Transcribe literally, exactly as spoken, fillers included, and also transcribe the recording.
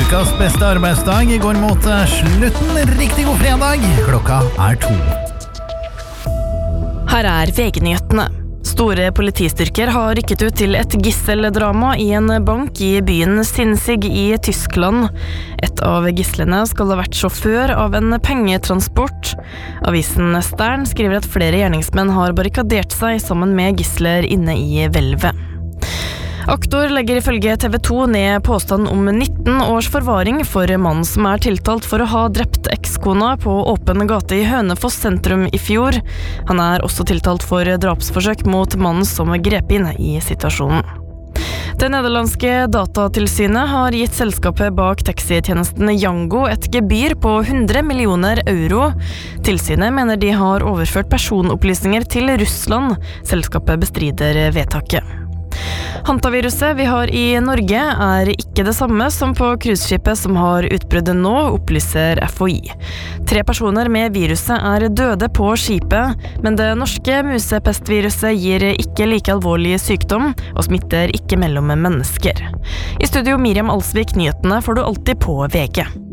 Ukas beste arbeidsdag går mot slutten. Riktig god fredag. Klokka er to. Her er V G-nyhetene. Store politistyrker har rykket ut til et gisseldrama i en bank i byen Sinzig i Tyskland. Et av gislene skal ha vært sjåfør av en pengetransport. Avisen Stern skriver at flere gjerningsmenn har barrikadert seg sammen med gisler inne i hvelvet. Aktor legger ifølge T V to ned påstand om nitten års forvaring for mannen som er tiltalt for å ha drept ekskona på åpen gate i Hønefoss sentrum i fjor. Han er også tiltalt for drapsforsøk mot mannen som grep inn i situasjonen. Det nederlandske datatilsynet har gitt selskapet bak taxitjenesten Yango et gebyr på hundre millioner euro. Tilsynet mener de har overført personopplysninger til Russland. Selskapet bestrider vedtaket. Hantaviruset vi har i Norge er ikke det samme som på cruiseskipet som har utbruddet nå, opplyser F H I. Tre personer med viruset er døde på skipet, men det norske musepestviruset gir ikke like alvorlig sykdom og smitter ikke mellom mennesker. I studio Miriam Alsvik, nyhetene får du alltid på V G.